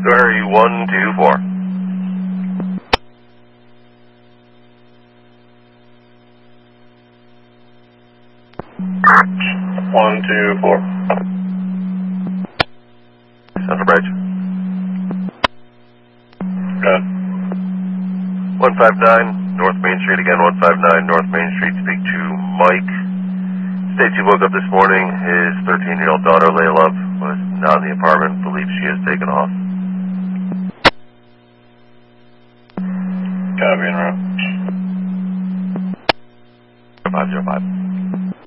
Sorry, 124. Center Bridge. Good. 159 North Main Street again. 159 North Main Street. Speak to Mike. States he woke up this morning. His 13-year-old daughter Layla was not in the apartment. Believes she has taken off. Copy en route. 505.